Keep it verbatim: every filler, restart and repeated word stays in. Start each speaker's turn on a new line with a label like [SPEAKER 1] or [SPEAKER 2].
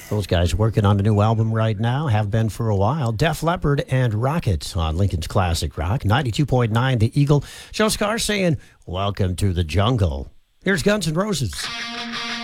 [SPEAKER 1] Those guys working on a new album right now, have been for a while. Def Leppard and Rocket on Lincoln's Classic Rock. ninety-two point nine The Eagle. Joe Scar saying, welcome to the jungle. Here's Guns N' Roses.